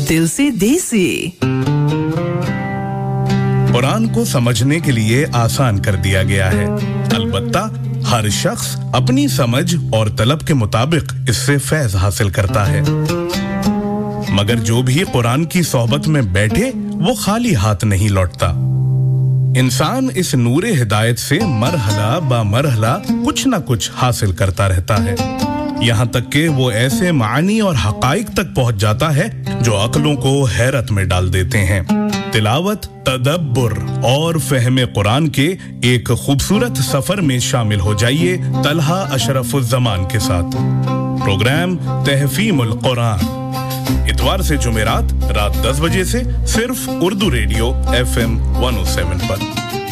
दिल से देसी। कुरान को समझने के लिए आसान कर दिया गया है, अलबत्ता हर शख्स अपनी समझ और तलब के मुताबिक इससे फैज हासिल करता है। मगर जो भी कुरान की सोहबत में बैठे वो खाली हाथ नहीं लौटता। इंसान इस नूरे हिदायत से मरहला बा मरहला कुछ न कुछ हासिल करता रहता है, यहाँ तक कि वो ऐसे मानी और हकाइक तक पहुंच जाता है जो अक्लों को हैरत में डाल देते हैं। तिलावत, तदब्बुर और फहमे कुरान के एक खूबसूरत सफर में शामिल हो जाइए तलहा अशरफुज़्ज़मान के साथ। प्रोग्राम तहफ़ीमुल कुरान इतवार से जुमेरात रात 10 बजे से सिर्फ उर्दू रेडियो FM 107 पर।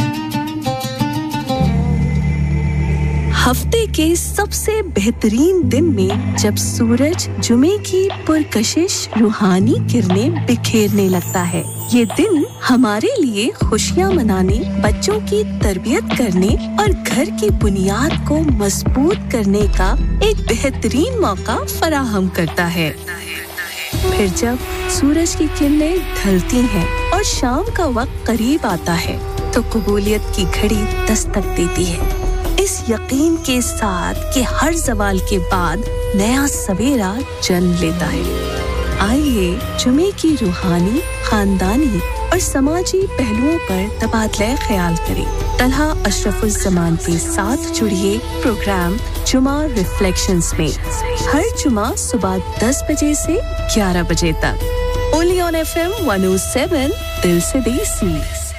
हफ्ते के सबसे बेहतरीन दिन में जब सूरज जुमे की पुरकशिश रूहानी किरणें बिखेरने लगता है, ये दिन हमारे लिए खुशियां मनाने, बच्चों की तरबियत करने और घर की बुनियाद को मजबूत करने का एक बेहतरीन मौका फराहम करता है। फिर जब सूरज की किरणें ढलती हैं और शाम का वक्त करीब आता है तो कबूलियत की घड़ी दस्तक देती है, इस यकीन के साथ कि हर ज़वाल के बाद नया सवेरा जन्म लेता है। आइए जुमे की रूहानी, खानदानी और समाजी पहलुओं पर तबादला ख्याल करें। तलहा अशरफुज़्ज़मान के साथ जुड़िए प्रोग्राम जुमा रिफ्लेक्शंस में हर जुमा सुबह 10 बजे से 11 बजे तक। ओनली ऑन FM 107 दिल से देसी।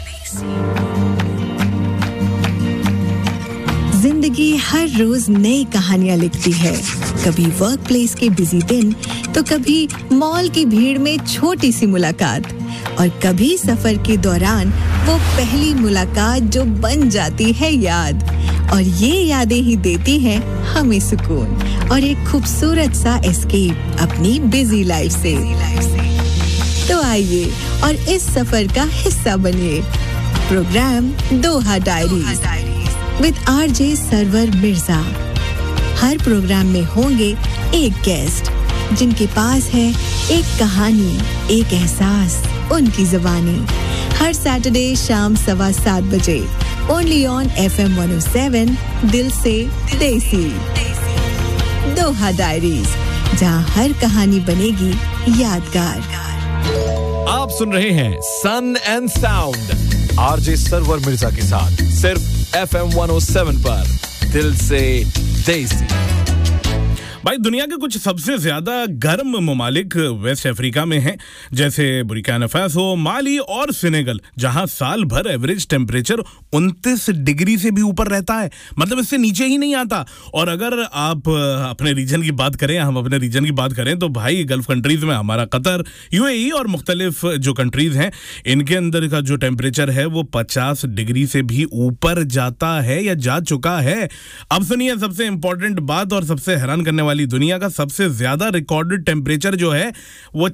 जिंदगी हर रोज नई कहानियां लिखती है, कभी वर्क प्लेस के बिजी दिन तो कभी मॉल की भीड़ में छोटी सी मुलाकात और कभी सफर के दौरान वो पहली मुलाकात जो बन जाती है याद। और ये यादें ही देती हैं हमें सुकून और एक खूबसूरत सा एस्केप अपनी बिजी लाइफ से। तो आइए और इस सफर का हिस्सा बनिए। Programme Doha diaries with RJ server Mirza. Her programme में होंगे एक गेस्ट जिनके पास है एक कहानी, एक एहसास, उनकी ज़बानी। हर सैटरडे शाम 7:15 बजे ओनली ऑन FM 107 दिल से देसी। दोहा डायरीज, जहां हर कहानी बनेगी यादगार। आप सुन रहे हैं सन and sound RJ server Mirza के साथ सिर्फ FM 107 पर दिल से देसी। भाई दुनिया के कुछ सबसे ज्यादा गर्म ममालिक वेस्ट अफ्रीका में हैं, जैसे बुर्किना फासो, माली और सेनेगल, जहां साल भर एवरेज टेम्परेचर 29 डिग्री से भी ऊपर रहता है, मतलब इससे नीचे ही नहीं आता। और अगर आप अपने रीजन की बात करें, हम अपने रीजन की बात करें तो भाई गल्फ कंट्रीज में हमारा कतर, UAE और मुख्तलिफ जो कंट्रीज हैं, इनके अंदर का जो टेम्परेचर है वो 50 डिग्री से भी ऊपर जाता है या जा चुका है। अब सुनिए सबसे इंपॉर्टेंट बात और सबसे हैरान करने वाली, दुनिया का सबसे ज्यादा रिकॉर्डेड टेम्परेचर जो है वो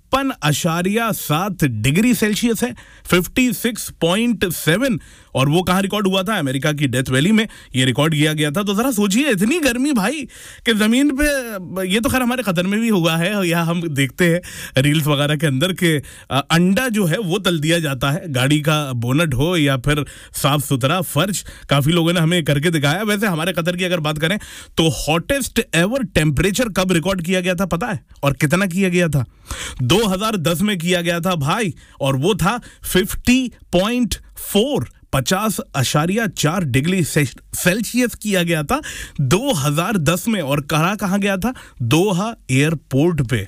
56.7 डिग्री सेल्सियस है, 56.7। और वो कहाँ रिकॉर्ड हुआ था? अमेरिका की डेथ वैली में ये रिकॉर्ड किया गया था। तो जरा सोचिए, इतनी गर्मी भाई कि जमीन पे, ये तो खैर हमारे कतर में भी हुआ है, या हम देखते हैं रील्स वगैरह के अंदर के अंडा जो है वो तल दिया जाता है, गाड़ी का बोनट हो या फिर साफ सुथरा फर्श, काफी लोगों ने हमें करके दिखाया। वैसे हमारे कतर की अगर बात करें तो हॉटेस्ट एवर टेम्परेचर कब रिकॉर्ड किया गया था पता है? और कितना किया गया था? 2010 में किया गया था भाई, और वो था 50.4 50.4 डिग्री सेल्सियस किया गया था 2010 में। और कहाँ गया था? दोहा एयरपोर्ट पे।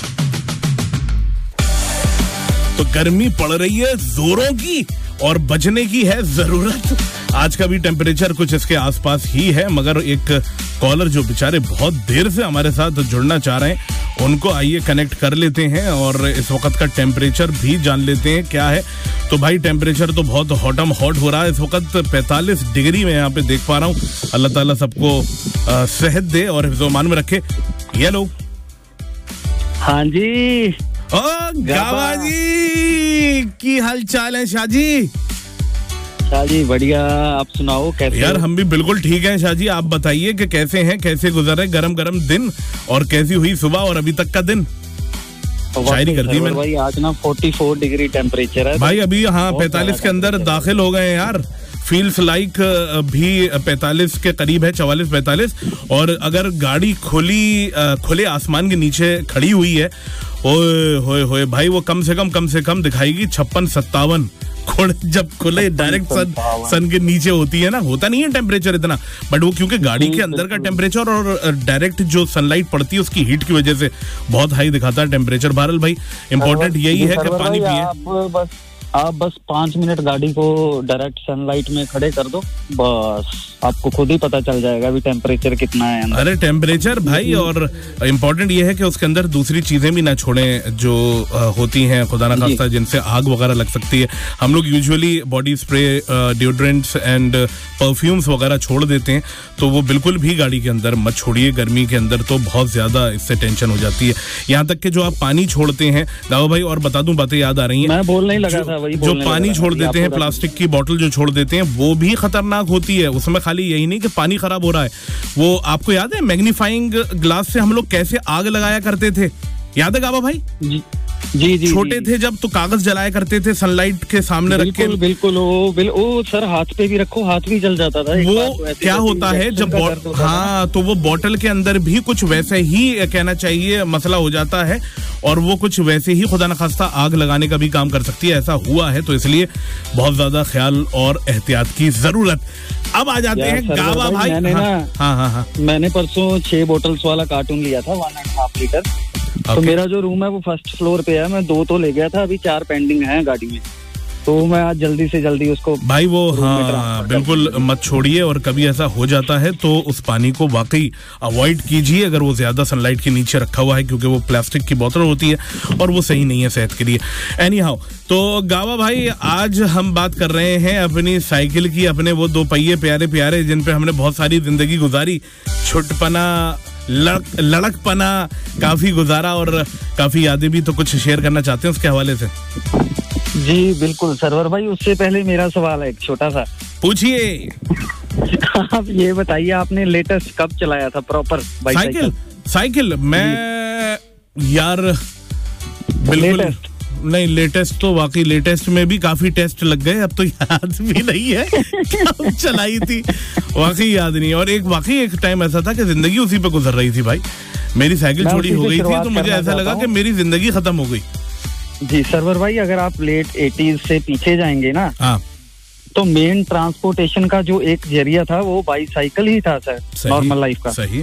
तो गर्मी पड़ रही है जोरों की और बचने की है जरूरत। आज का भी टेम्परेचर कुछ इसके आसपास ही है, मगर एक कॉलर जो बेचारे बहुत देर से हमारे साथ जुड़ना चाह रहे हैं उनको आइए कनेक्ट कर लेते हैं और इस वक्त का टेम्परेचर भी जान लेते हैं क्या है। तो भाई टेम्परेचर तो बहुत हॉटम हॉट हो रहा है इस वक्त, 45 डिग्री में यहाँ पे देख पा रहा हूँ। अल्लाह ताला सबको सेहत दे और हिफ्ज़-ओ-मान में रखे। ये लोग हाँ जी, ओ गावा जी, की हाल चाल है शाहजी? शाहजी बढ़िया, आप सुनाओ कैसे? यार हम भी बिल्कुल ठीक हैं शाहजी, आप बताइए कि कैसे हैं, कैसे गुजर रहे गरम गरम दिन और कैसी हुई सुबह और अभी तक का दिन? शायरी कर दी मैंने भाई। आज ना 44 डिग्री टेम्परेचर है भाई अभी। हाँ 45 के अंदर दाखिल हो गए यार। फील्स लाइक भी 45 के करीब है, 44-45। और अगर गाड़ी खुले आसमान के नीचे खड़ी हुई है, ओए होए भाई, वो कम से कम दिखाएगी 56-57 जब खुले डायरेक्ट सन के नीचे होती है ना। होता नहीं है टेम्परेचर इतना, बट वो क्योंकि गाड़ी के अंदर का टेम्परेचर और डायरेक्ट जो सनलाइट पड़ती है उसकी हीट की वजह से बहुत हाई दिखाता है टेम्परेचर। बहरहाल भाई इम्पोर्टेंट यही है कि पानी पिए। आप बस 5 मिनट गाड़ी को डायरेक्ट सनलाइट में खड़े कर दो, बस आपको खुद ही पता चल जाएगा अभी टेम्परेचर कितना है अंदर। अरे टेम्परेचर भाई, और इम्पोर्टेंट ये है कि उसके अंदर दूसरी चीजें भी ना छोड़ें जो होती हैं खुदा ना खास्ता, जिनसे आग वगैरह लग सकती है। हम लोग usually body spray, deodorants and perfumes वगैरह छोड़ देते हैं, तो वो बिल्कुल भी गाड़ी के अंदर मत छोड़िए। गर्मी के अंदर तो बहुत ज्यादा इससे टेंशन हो जाती है। यहाँ तक कि जो आप पानी छोड़ते हैं दावा भाई, और बता दूं, बातें याद आ रही हैं, मैं बोलने ही लगा था, जो पानी छोड़ देते हैं, प्लास्टिक की बोतल जो छोड़ देते हैं, वो भी खतरनाक होती है। उसमें खाली यही नहीं कि पानी खराब हो रहा है, वो आपको याद है मैग्नीफाइंग ग्लास से हम लोग कैसे आग लगाया करते थे? याद है गाबा भाई? जी छोटे थे जब तो कागज जलाया करते थे सनलाइट के सामने रख के। बिल्कुल ओ सर, हाथ पे भी रखो, हाथ भी जल जाता था। वो क्या होता है जब हाँ, तो वो बोतल के अंदर भी कुछ वैसे ही कहना चाहिए मसला हो जाता है, और वो कुछ वैसे ही खुदा न खास्ता आग लगाने का भी काम कर सकती है। ऐसा हुआ है, तो इसलिए बहुत ज्यादा ख्याल और एहतियात की जरूरत। अब आ जाते हैं गावा भाई। हाँ, मैंने परसों 6 बोतल्स वाला कार्टून लिया था 1.5 लीटर। तो मेरा जो रूम है वो फर्स्ट फ्लोर पे है, मैं 2 तो ले गया था, अभी 4 पेंडिंग है गाड़ी में, तो मैं आज जल्दी से जल्दी उसको भाई वो हाँ बिल्कुल मत छोड़िए। और कभी ऐसा हो जाता है तो उस पानी को वाकई अवॉइड कीजिए अगर वो ज्यादा सनलाइट के नीचे रखा हुआ है, क्योंकि वो प्लास्टिक की बोतल होती है और वो सही नहीं है सेहत के लिए। एनी हाउ, तो गावा भाई आज हम बात कर रहे हैं अपनी साइकिल की, अपने वो 2 पहिए प्यारे प्यारे जिन पे हमने बहुत सारी जिंदगी गुजारी, छुटपना, लड़कपना काफी गुजारा, और काफी यादें भी। तो कुछ शेयर करना चाहते हैं उसके हवाले से? जी बिल्कुल सरवर भाई, उससे पहले मेरा सवाल है एक छोटा सा। पूछिए। आप ये बताइए, आपने लेटेस्ट कब चलाया था प्रॉपर साइकिल? मैं यार बिल्कुल नहीं, लेटेस्ट तो वाकई लेटेस्ट में भी काफी टेस्ट लग गए, अब तो याद भी नहीं है कब चलाई थी, वाकई याद नहीं। और एक टाइम ऐसा था कि जिंदगी उसी पे गुजर रही थी भाई। मेरी साइकिल चोरी हो गई थी तो मुझे ऐसा लगा कि मेरी जिंदगी खत्म हो गई। जी सरवर भाई, अगर आप लेट 80s से पीछे जाएंगे ना, तो मेन ट्रांसपोर्टेशन का जो एक जरिया था वो बाईसाइकिल ही था सर, नॉर्मल लाइफ का। सही।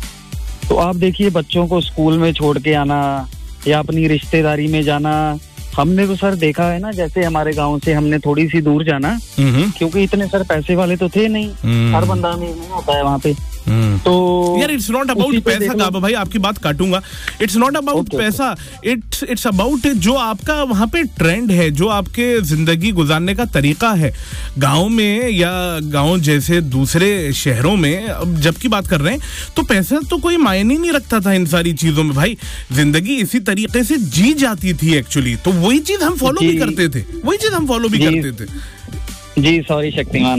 तो आप देखिए, बच्चों को स्कूल में छोड़ के आना या अपनी रिश्तेदारी में जाना, हमने तो सर देखा है ना, जैसे हमारे गांव से हमने थोड़ी सी दूर जाना, क्योंकि इतने सर पैसे वाले तो थे नहीं, हर बंदा अमीर नहीं होता है वहाँ पे। तो यार इट्स नॉट अबाउट पैसा गाबा भाई, आपकी बात काटूंगा। इट्स नॉट अबाउट पैसा, इट्स अबाउट जो आपका वहाँ पे ट्रेंड है, जो आपके जिंदगी गुजारने का तरीका है। गांव में या गांव जैसे दूसरे शहरों में अब जबकि बात कर रहे हैं, तो पैसा तो कोई मायने नहीं रखता था इन सारी चीजों में भाई। जिंदगी इसी तरीके से जी जाती थी एक्चुअली, तो वही चीज हम फॉलो भी करते थे। जी सॉरी शक्तिमान।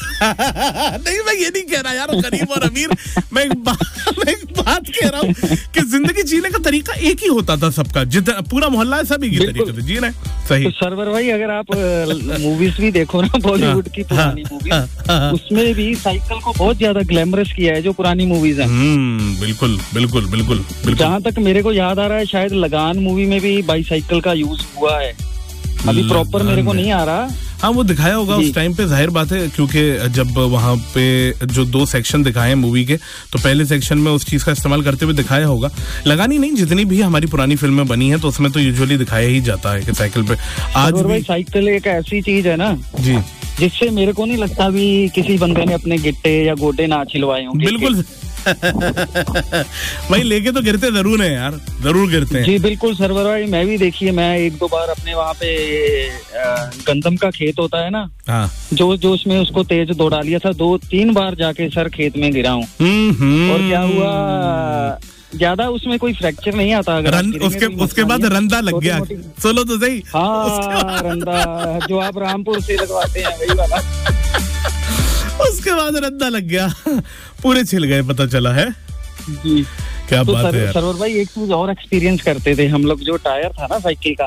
नहीं, मैं ये नहीं कह रहा यार गरीब और अमीर, मैं एक बात कह रहा हूँ कि जिंदगी जीने का तरीका एक ही होता था सबका, जितना पूरा मोहल्ला है सभी की तरीके से जी रहे। सही। तो सरवर भाई, अगर आप मूवीज भी देखो ना, बॉलीवुड की पुरानी मूवीज, उसमें भी साइकिल को बहुत ज्यादा ग्लैमरस किया है जो पुरानी मूवीज है। बिल्कुल। जहाँ तक मेरे को याद आ रहा है, शायद लगान मूवी में भी बाईसाइकिल का यूज हुआ है, अभी प्रॉपर मेरे को नहीं आ रहा। हाँ, वो दिखाया होगा उस टाइम पे, जाहिर बात है, क्योंकि जब वहाँ पे जो 2 सेक्शन दिखाए हैं मूवी के, तो पहले सेक्शन में उस चीज का इस्तेमाल करते हुए दिखाया होगा। लगानी नहीं, जितनी भी हमारी पुरानी फिल्में बनी हैं तो उसमें तो यूजुअली दिखाया ही जाता है कि साइकिल पे आज भी। साइकिल एक ऐसी चीज है ना जी, जिससे मेरे को नहीं लगता भी किसी बंदे ने अपने गिट्टे या गोटे ना छिलवाए होंगे। बिल्कुल भाई, लेके तो गिरते जरूर है यार, जरूर गिरते हैं। जी बिल्कुल सरवर भाई, मैं भी देखिए, मैं 1-2 बार अपने वहाँ पे गंदम का खेत होता है ना, जोश में उसको तेज दौड़ा लिया था, 2-3 बार जाके सर खेत में गिरा हूँ। और क्या हुआ, ज्यादा उसमें कोई फ्रैक्चर नहीं आता अगर उसके बाद रंदा लग गया। सुनो तो सही। हाँ, रंदा जो आप रामपुर से लगवाते हैं वही वाला। उसके बाद रद्दा लग गया, पूरे छिल गए, पता चला है। जी क्या बात है यार। सरवर भाई एक चीज और एक्सपीरियंस करते थे हम लोग, जो टायर था ना साइकिल का,